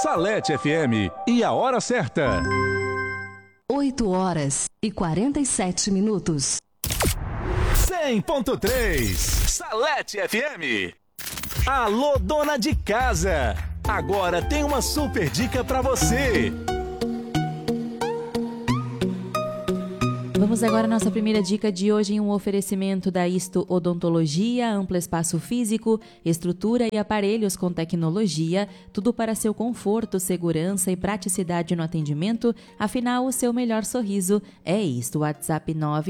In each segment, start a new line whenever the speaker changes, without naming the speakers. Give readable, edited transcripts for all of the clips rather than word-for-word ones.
Salete FM e a hora certa.
8h47.
100.3 Salete FM. Alô, dona de casa. Agora tem uma super dica pra você.
Vamos agora à nossa primeira dica de hoje em um oferecimento da Isto Odontologia, amplo espaço físico, estrutura e aparelhos com tecnologia, tudo para seu conforto, segurança e praticidade no atendimento. Afinal, o seu melhor sorriso é isto. WhatsApp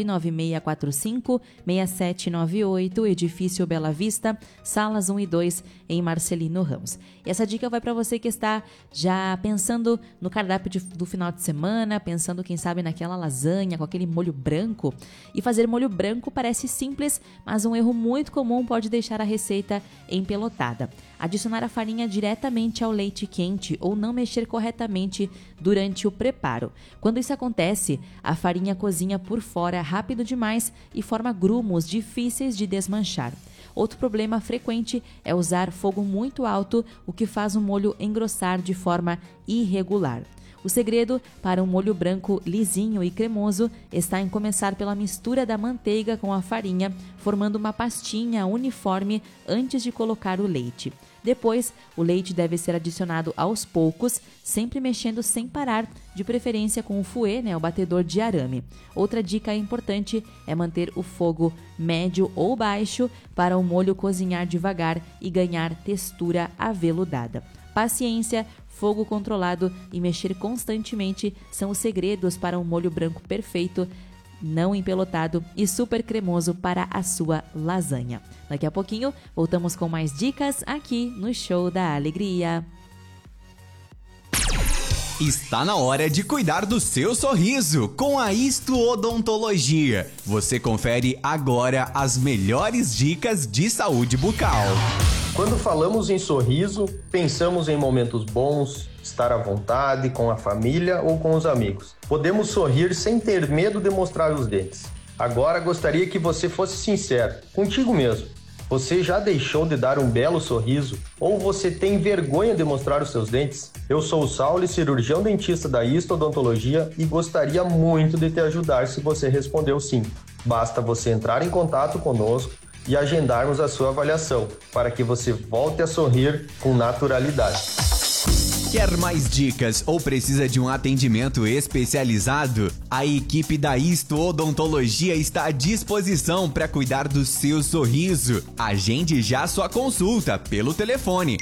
99645-6798, Edifício Bela Vista, salas 1 e 2 em Marcelino Ramos. E essa dica vai para você que está já pensando no cardápio do final de semana, pensando quem sabe naquela lasanha com aquele molho branco. E fazer molho branco parece simples, mas um erro muito comum pode deixar a receita empelotada. Adicionar a farinha diretamente ao leite quente ou não mexer corretamente durante o preparo. Quando isso acontece, a farinha cozinha por fora rápido demais e forma grumos difíceis de desmanchar. Outro problema frequente é usar fogo muito alto, o que faz o molho engrossar de forma irregular. O segredo para um molho branco lisinho e cremoso está em começar pela mistura da manteiga com a farinha, formando uma pastinha uniforme antes de colocar o leite. Depois, o leite deve ser adicionado aos poucos, sempre mexendo sem parar, de preferência com o fouet, o batedor de arame. Outra dica importante é manter o fogo médio ou baixo para o molho cozinhar devagar e ganhar textura aveludada. Paciência, fogo controlado e mexer constantemente são os segredos para um molho branco perfeito, não empelotado e super cremoso para a sua lasanha. Daqui a pouquinho, voltamos com mais dicas aqui no Show da Alegria.
Está na hora de cuidar do seu sorriso com a Isto Odontologia. Você confere agora as melhores dicas de saúde bucal.
Quando falamos em sorriso, pensamos em momentos bons, estar à vontade com a família ou com os amigos. Podemos sorrir sem ter medo de mostrar os dentes. Agora gostaria que você fosse sincero, contigo mesmo. Você já deixou de dar um belo sorriso ou você tem vergonha de mostrar os seus dentes? Eu sou o Saulo, cirurgião dentista da Isto Odontologia e gostaria muito de te ajudar se você respondeu sim. Basta você entrar em contato conosco e agendarmos a sua avaliação, para que você volte a sorrir com naturalidade.
Quer mais dicas ou precisa de um atendimento especializado? A equipe da Isto Odontologia está à disposição para cuidar do seu sorriso. Agende já sua consulta pelo telefone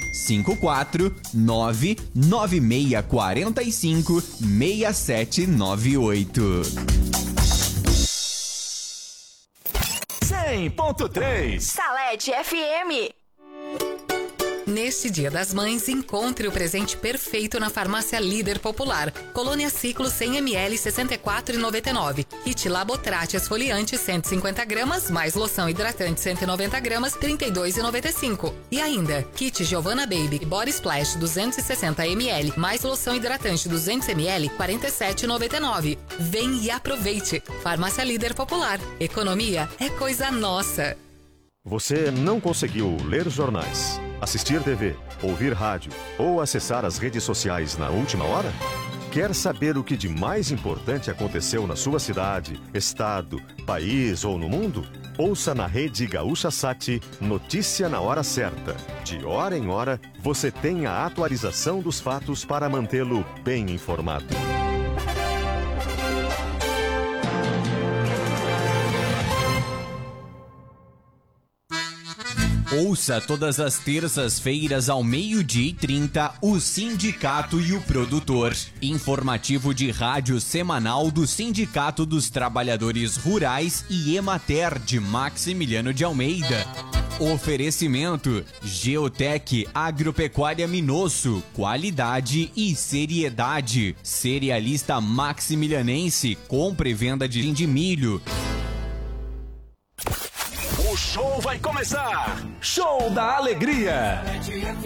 549-9645-6798.
100.3
Salete FM.
Neste Dia das Mães, encontre o presente perfeito na Farmácia Líder Popular. Colônia Ciclo 100 ml, R$ 64,99. Kit Labotrate esfoliante 150 gramas, mais loção hidratante 190 gramas, R$ 32,95. E ainda, Kit Giovanna Baby Body Splash 260 ml, mais loção hidratante 200 ml, R$ 47,99. Vem e aproveite. Farmácia Líder Popular. Economia é coisa nossa.
Você não conseguiu ler jornais, assistir TV, ouvir rádio ou acessar as redes sociais na última hora? Quer saber o que de mais importante aconteceu na sua cidade, estado, país ou no mundo? Ouça na Rede Gaúcha Sat Notícia na Hora Certa. De hora em hora, você tem a atualização dos fatos para mantê-lo bem informado.
Ouça todas as terças-feiras ao 12:30 o Sindicato e o Produtor. Informativo de rádio semanal do Sindicato dos Trabalhadores Rurais e Emater de Maximiliano de Almeida. Oferecimento Geotec Agropecuária Minosso, qualidade e seriedade. Cerealista Maximilianense, compra e venda de milho.
O show vai começar! Show da Alegria!